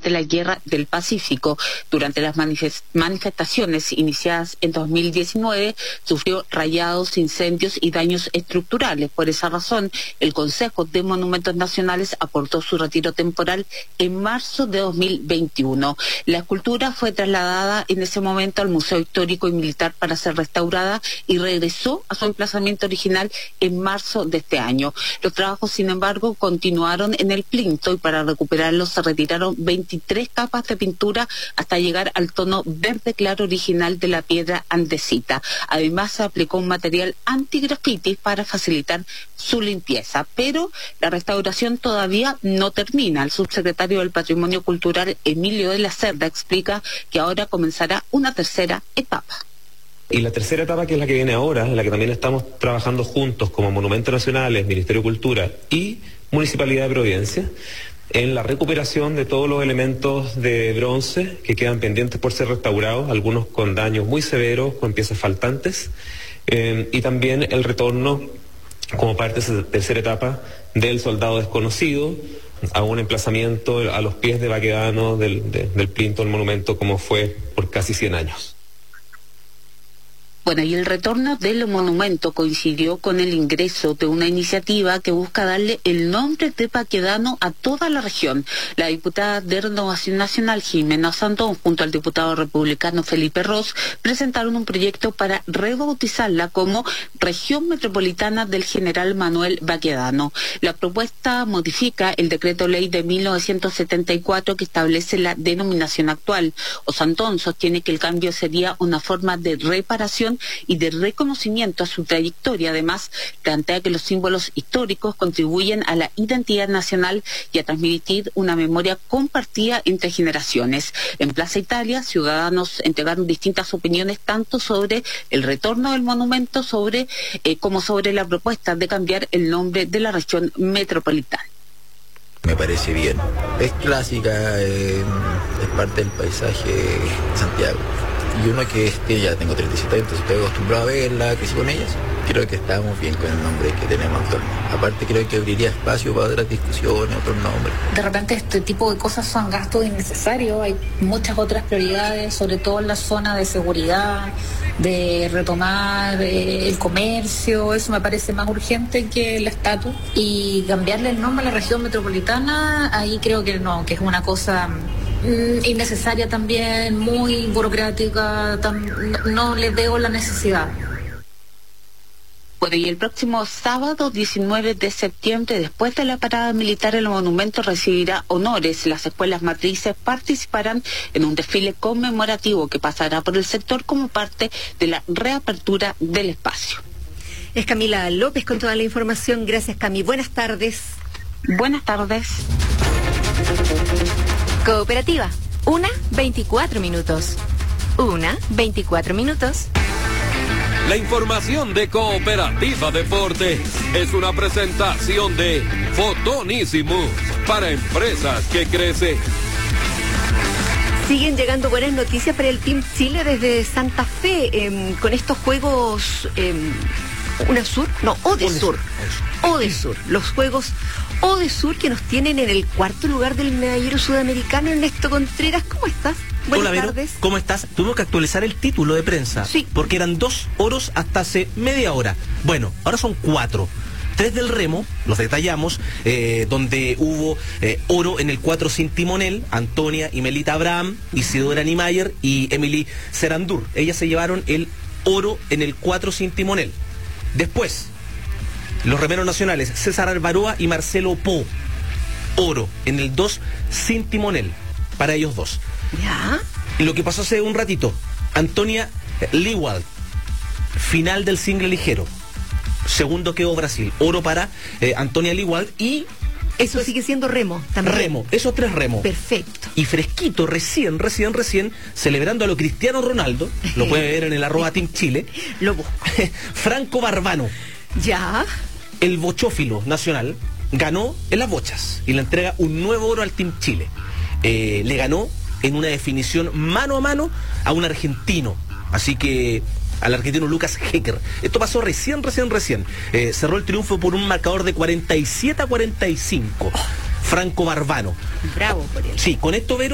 durante la Guerra del Pacífico. Durante las manifestaciones iniciadas en 2019, sufrió rayados, incendios y daños estructurales. Por esa razón, el Consejo de Monumentos Nacionales aportó su retiro temporal en marzo de 2021. La escultura fue trasladada en ese momento al Museo Histórico y Militar para ser restaurada y regresó a su emplazamiento original en marzo de este año. Los trabajos, sin embargo, continuaron en el plinto y para recuperarlos se retiraron 23 capas de pintura hasta llegar al tono verde claro original de la piedra andesita. Además, se aplicó un material anti-graffiti para facilitar su limpieza, pero la restauración todavía no termina. El subsecretario del Patrimonio Cultural, Emilio de la Cerda, explica que ahora comenzará una tercera etapa. Y la tercera etapa, que es la que viene ahora, en la que también estamos trabajando juntos como Monumentos Nacionales, Ministerio de Cultura y Municipalidad de Providencia, en la recuperación de todos los elementos de bronce que quedan pendientes por ser restaurados, algunos con daños muy severos, con piezas faltantes, y también el retorno, como parte de esa tercera etapa, del soldado desconocido a un emplazamiento a los pies de Baquedano del plinto del monumento, como fue por casi 100 años. Bueno, y el retorno del monumento coincidió con el ingreso de una iniciativa que busca darle el nombre de Baquedano a toda la región. La diputada de Renovación Nacional, Jimena Sandón, junto al diputado republicano Felipe Ros, presentaron un proyecto para rebautizarla como Región Metropolitana del General Manuel Baquedano. La propuesta modifica el decreto ley de 1974 que establece la denominación actual. Sandón sostiene que el cambio sería una forma de reparación y de reconocimiento a su trayectoria. Además, plantea que los símbolos históricos contribuyen a la identidad nacional y a transmitir una memoria compartida entre generaciones. En Plaza Italia, ciudadanos entregaron distintas opiniones tanto sobre el retorno del monumento como sobre la propuesta de cambiar el nombre de la región metropolitana. Me parece bien. Es clásica, es parte del paisaje de Santiago. Y uno que ya tengo 37 años, entonces estoy acostumbrado a verla, crecí con ellas. Creo que estamos bien con el nombre que tenemos actualmente. Aparte, creo que abriría espacio para otras discusiones, otros nombres. De repente este tipo de cosas son gastos innecesarios. Hay muchas otras prioridades, sobre todo en la zona de seguridad, de retomar el comercio. Eso me parece más urgente que la estatua. Y cambiarle el nombre a la región metropolitana, ahí creo que no, que es una cosa innecesaria también, muy burocrática, no le veo la necesidad. Bueno, y el próximo sábado 19 de septiembre, después de la parada militar, el monumento recibirá honores. Las escuelas matrices participarán en un desfile conmemorativo que pasará por el sector como parte de la reapertura del espacio. Es Camila López con toda la información. Gracias, Cami. Buenas tardes. Buenas tardes. Cooperativa, 1:24 minutos. 1:24 minutos. La información de Cooperativa Deportes es una presentación de Fotonísimos para empresas que crecen. Siguen llegando buenas noticias para el Team Chile desde Santa Fe con estos juegos UNASUR, no, ODESUR. ODESUR, los juegos ODESUR que nos tienen en el cuarto lugar del medallero sudamericano. Ernesto Contreras, ¿cómo estás? Buenas tardes. Vero, ¿cómo estás? Tuvimos que actualizar el título de prensa. Sí. Porque eran 2 oros hasta hace media hora. Bueno, ahora son 4. 3 del remo, los detallamos, donde hubo oro en el 4 sin timonel, Antonia y Melita Abraham, Isidora Niemeyer y Emily Serandur. Ellas se llevaron el oro en el 4 sin timonel. Después, los remeros nacionales, César Alvaroa y Marcelo Po, oro en el 2 sin timonel, para ellos dos. ¿Ya? Y lo que pasó hace un ratito, Antonia Lewald, final del single ligero. Segundo quedó Brasil, oro para Antonia Lewald y... Eso sigue siendo remo también. Remo, esos 3 remos. Perfecto. Y fresquito, recién, celebrando a lo Cristiano Ronaldo, lo puede ver en el @Team Chile. Lo busco. Franco Barbano. Ya. El bochófilo nacional ganó en las bochas y le entrega un nuevo oro al Team Chile. Le ganó en una definición mano a mano a un argentino. Así que al argentino Lucas Hecker. Esto pasó recién. Cerró el triunfo por un marcador de 47-45. Franco Barbano. Bravo por él. Sí, con esto, Vero,